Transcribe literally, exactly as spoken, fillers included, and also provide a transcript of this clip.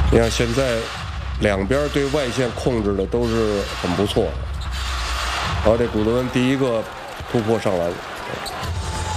你看现在两边对外线控制的都是很不错。好，这古德温第一个突破上篮。